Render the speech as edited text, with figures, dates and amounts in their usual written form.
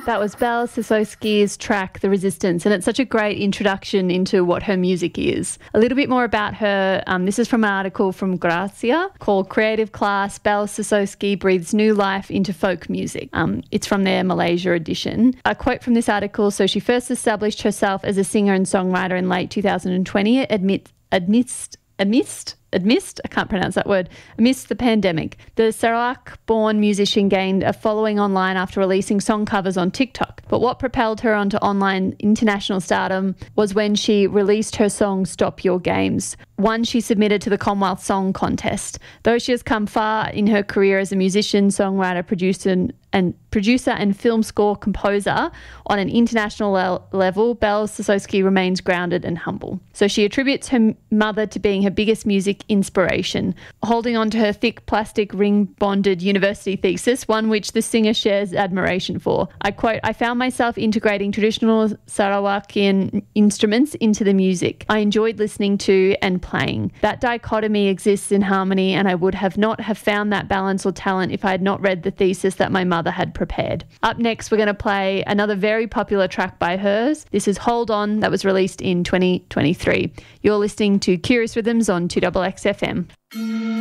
That was Belle Sosowski's track, The Resistance, and it's such a great introduction into what her music is. A little bit more about her. This is from an article from Grazia called Creative Class, Belle Sosowski Breathes New Life into Folk Music. It's from their Malaysia edition. A quote from this article, so she first established herself as a singer and songwriter in late 2020 amidst the pandemic. The Sarawak-born musician gained a following online after releasing song covers on TikTok. But what propelled her onto online international stardom was when she released her song Stop Your Games, one she submitted to the Commonwealth Song Contest. Though she has come far in her career as a musician, songwriter, producer and film score composer on an international level, Belle Sosowski remains grounded and humble. So she attributes her mother to being her biggest music inspiration, holding on to her thick plastic ring-bonded university thesis, one which the singer shares admiration for. I quote, "I found myself integrating traditional Sarawakian instruments into the music I enjoyed listening to and playing. That dichotomy exists in harmony, and I would have not have found that balance or talent if I had not read the thesis that my mother had prepared." Up next, we're going to play another very popular track by hers. This is Hold On, that was released in 2023. You're listening to Curious Rhythms on 2XX FM.